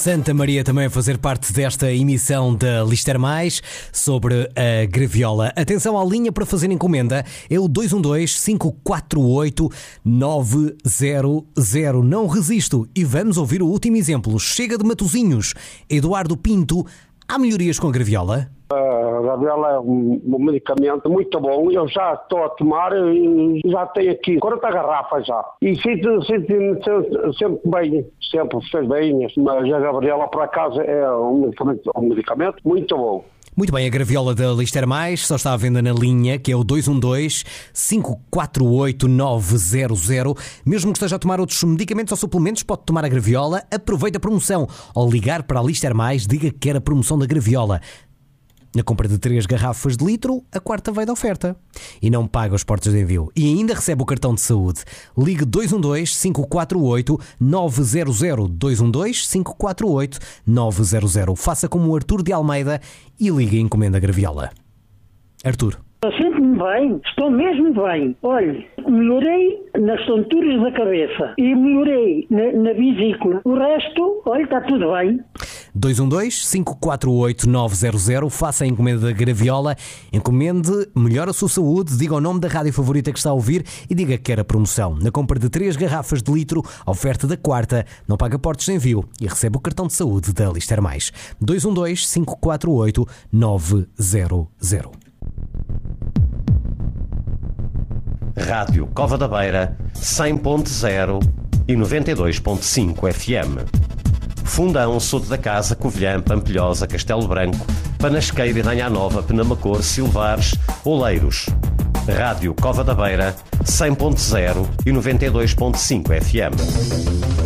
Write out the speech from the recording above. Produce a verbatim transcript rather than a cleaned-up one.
Santa Maria também a fazer parte desta emissão da Lister Mais sobre a graviola. Atenção à linha para fazer encomenda, é o dois um dois, cinco quatro oito, nove zero zero. Não resisto e vamos ouvir o último exemplo. Chega de Matosinhos. Eduardo Pinto, há melhorias com a graviola? A graviola é um, um medicamento muito bom. Eu já estou a tomar e já tenho aqui quarenta garrafas já. E sinto-me sempre bem, sempre fez bem. Mas a graviola, por acaso, é um medicamento, um medicamento muito bom. Muito bem, a graviola da Lister Mais só está à venda na linha, que é o dois um dois, cinco quatro oito, nove zero zero. Mesmo que esteja a tomar outros medicamentos ou suplementos, pode tomar a graviola. Aproveite a promoção. Ao ligar para a Lister Mais, diga que quer a promoção da graviola. Na compra de três garrafas de litro, a quarta vai da oferta. E não paga os portos de envio. E ainda recebe o cartão de saúde. Ligue dois um dois, cinco quatro oito, nove zero zero. dois um dois, cinco quatro oito, nove zero zero. Faça como o Artur de Almeida e ligue e encomenda a graviola. Artur. Sinto-me bem, estou mesmo bem. Olhe, melhorei nas tonturas da cabeça e melhorei na, na vesícula. O resto, olha, está tudo bem. dois um dois, cinco quatro oito, nove zero zero. Faça a encomenda da graviola. Encomende, melhora a sua saúde, diga o nome da rádio favorita que está a ouvir e diga que quer a promoção. Na compra de três garrafas de litro, a oferta da quarta, não paga portos de envio e recebe o cartão de saúde da Lister Mais. dois um dois, cinco quatro oito, nove zero zero. Rádio Cova da Beira, cem ponto zero e noventa e dois ponto cinco F M. Fundão, Soto da Casa, Covilhã, Pampilhosa, Castelo Branco, Panasqueira, Idanha Nova, Penamacor, Silvares, Oleiros. Rádio Cova da Beira, cem ponto zero e noventa e dois ponto cinco F M.